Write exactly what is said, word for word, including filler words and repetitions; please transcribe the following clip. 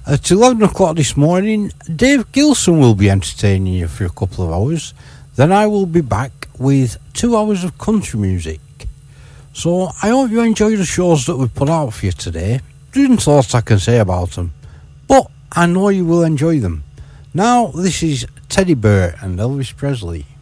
At eleven o'clock this morning, Dave Gilson will be entertaining you for a couple of hours. Then I will be back with two hours of country music. So I hope you enjoy the shows that we've put out for you today. There isn't a lot I can say about them, but I know you will enjoy them. Now, this is Teddy Bear and Elvis Presley.